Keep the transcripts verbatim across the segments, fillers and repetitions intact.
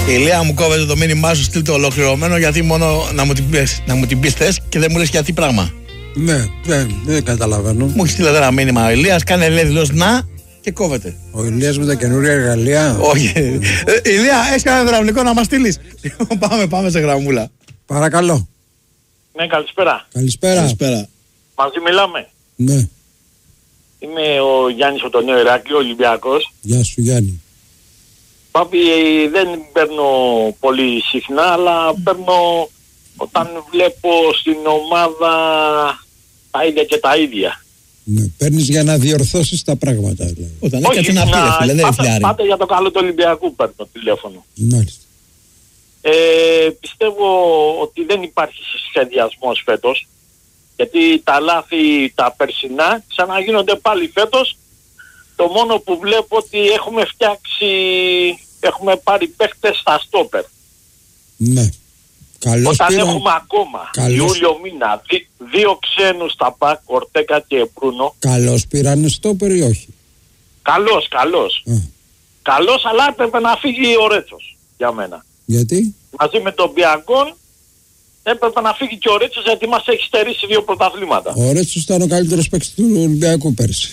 Η Ηλία μου κόβεται το μήνυμά σου, στείλ το ολοκληρωμένο, γιατί μόνο να μου την πεις, να μου την πεις θες και δεν μου λες γιατί πράγμα. Ναι, δεν, δεν καταλαβαίνω. Μου έχει στείλει ένα μήνυμα ο Ηλίας, κάνε λέει δηλώς να και κόβεται. Ο Ηλίας με τα καινούργια εργαλεία. Όχι. ε, Ηλία, έχεις κανένα υδραυλικό να μας στείλεις? πάμε, πάμε σε γραμμούλα. Παρακαλώ. Ναι, καλησπέρα. Καλησπέρα. Καλησπέρα. Μαζί μιλάμε. Ναι. Είμαι ο Γιάννης από το Νέο Ηράκλειο, Ολυμπιακός. Γεια σου Γιάννη. Πάπη, δεν παίρνω πολύ συχνά, αλλά παίρνω όταν βλέπω στην ομάδα τα ίδια και τα ίδια. Ναι, παίρνεις για να διορθώσεις τα πράγματα. Δηλαδή. Όταν έκατσε να πει, φίλε, δεν πάτε, πάτε για το καλό του Ολυμπιακού παίρνω τηλέφωνο. Μάλιστα. Ε, πιστεύω ότι δεν υπάρχει σχεδιασμός φέτος, γιατί τα λάθη τα περσινά ξαναγίνονται πάλι φέτος. Το μόνο που βλέπω ότι έχουμε φτιάξει, έχουμε πάρει παίχτες στα στόπερ. Ναι. Καλώς Όταν πήρα... έχουμε ακόμα Καλώς... Ιούλιο μήνα δι... δύο ξένους στα πακ, Ορτέκα και Μπρούνο. Καλώς πήρανε στόπερ ή όχι? Καλώς, καλώς. Α. Καλώς, αλλά έπρεπε να φύγει ο Ρέτσος για μένα. Γιατί? Μαζί με τον Μπιαγκόν έπρεπε να φύγει και ο Ρέτσος, γιατί μας έχει στερήσει δύο πρωταθλήματα. Ο Ρέτσος ήταν ο καλύτερος παίκτης του Ολυμπιακού πέρσι.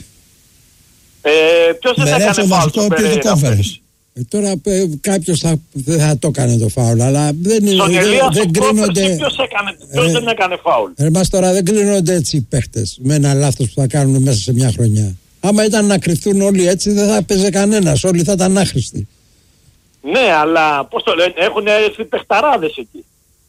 Ε, ποιος δεν έκανε φάουλ στο Περέιρα? Ε, τώρα ε, κάποιος θα, δεν θα το έκανε το φάουλ, αλλά δεν, Στον δεν, Ελία, δεν κρίνονται. Ποιος, έκανε, ποιος ε, δεν έκανε φάουλ? Εμάς τώρα δεν κρίνονται έτσι οι παίχτες με ένα λάθος που θα κάνουν μέσα σε μια χρονιά. Άμα ήταν να κρυφθούν όλοι έτσι δεν θα παίζε κανένας, όλοι θα ήταν άχρηστοι. Ναι, αλλά πώς το λένε, έχουν έρθει παιχταράδες εκεί.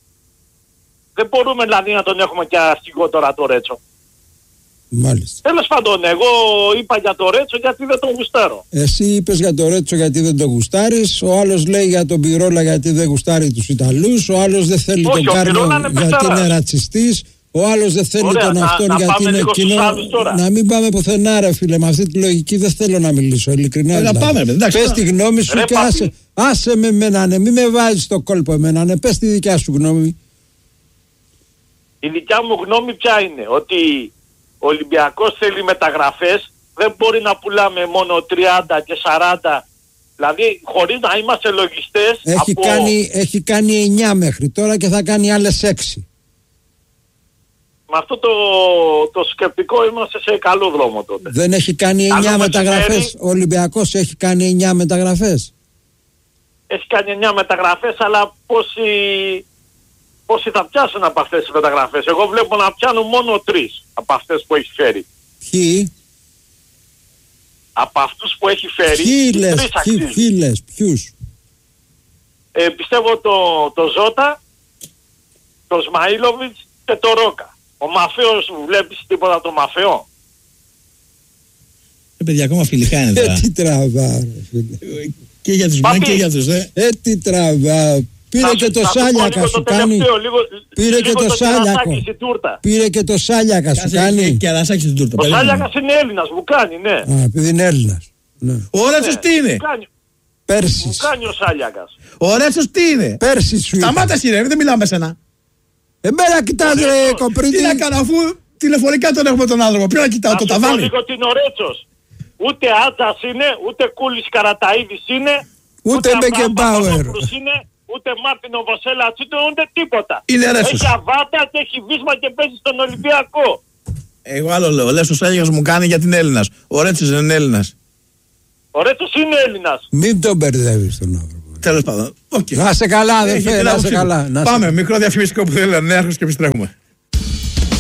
Δεν μπορούμε δηλαδή να τον έχουμε και αρχηγό τώρα το Ρέτσο. Μάλιστα. Τέλος πάντων, εγώ είπα για το Ρέτσο γιατί δεν τον γουστάρω. Εσύ είπες για το Ρέτσο γιατί δεν τον γουστάρεις, ο άλλος λέει για τον Πιρόλα γιατί δεν γουστάρει τους Ιταλούς, ο άλλος δεν θέλει Όχι, τον Κάρλο είναι γιατί είναι ρατσιστής, ο άλλος δεν θέλει Ωραία, τον να, αυτόν να γιατί είναι κοινό. Να μην πάμε πουθενά ρε φίλε, με αυτή τη λογική δεν θέλω να μιλήσω, ειλικρινά. Ε, δηλαδή. πάμε, εντάξει, πες τη γνώμη σου ρε, και άσε, άσε με εμένα, ναι, μην με βάζεις στο κόλπο εμένα, ναι, πες τη δικιά σου γνώμη. Η δικιά μου γνώμη ποια είναι? Ότι ο Ολυμπιακός θέλει μεταγραφές, δεν μπορεί να πουλάμε μόνο τριάντα και σαράντα, δηλαδή χωρίς να είμαστε λογιστές. Έχει, από... κάνει, έχει κάνει εννιά μέχρι τώρα και θα κάνει άλλες έξι. Με αυτό το, το σκεπτικό είμαστε σε καλό δρόμο τότε. Δεν έχει κάνει εννιά μεταγραφές, μεσημέρι, ο Ολυμπιακός έχει κάνει εννιά μεταγραφές. Έχει κάνει εννιά μεταγραφές, αλλά πόσοι, πόσοι θα πιάσουν από αυτές τις μεταγραφές? Εγώ βλέπω να πιάνουν μόνο τρεις από αυτές που έχει φέρει. Ποιοι? Από αυτούς που έχει φέρει, Ποιοι λες, τρεις ποιοι, αξίζουν. ποιοι λες, ποιους? Ε, πιστεύω το, το Ζώτα, το Σμαΐλοβιτς και το Ρόκα. Ο Μαφέος, βλέπεις τίποτα από το Μαφέο? Ε, παιδιά, ακόμα φιλικά είναι τώρα. Ε, τι τραβάω ρε φίλε. Και για τους μεν και για τους δε. Ε, τι τραβάω. Πήρε και το Σάλιακα σου κάνει. Πήρε και το Σάλιακο. Πήρε και το Σάλιακα σου κάνει. Και αρασάκι στην τούρτα. Ο Σάλιακας είναι Έλληνας, μου κάνει, ναι. Α, επειδή είναι Έλληνας. Ο Ρέτσος τι είναι? Πέρσις. Μου κάνει ο Σάλιακας. Ο Ρέτσος τι είναι? Πέρσις σου είπα. Σταμάτα εσύ ρε, δεν μιλάμε σένα. Εμένα κοιτάς ρε κομπρίτη. Τι να κάνω αφού τηλεφωνικά τον έχουμε τον άνθρωπο. Ποιο να κοιτάω, το ταβάνι? Λίγο την ο Ρέτσος. Ούτε Άτζας είναι, ούτε Κούλης Καραταΐδης είναι, ούτε Μπεκεμπάουερ είναι, ούτε Μάρτιν Οβοσέλα Τσίτο, ούτε τίποτα. Είναι Ρέτσος. Έχει αβάτα και έχει βίσμα και παίζει στον Ολυμπιακό. Εγώ άλλο λέω, λες ο Σάλιακας μου κάνει γιατί είναι Έλληνας. Ο Ρέτσος δεν είναι Έλληνας. Ο Ρέτσος είναι Έλληνας. Μην τον μπερδεύεις τον άνθρωπο. Τέλος πάντων. Okay. Να σε καλά, δεν φέρει, να σε καλά. Πάμε, μικρό διαφημιστικό που θέλει να είναι, έρχος και επιστρέφουμε.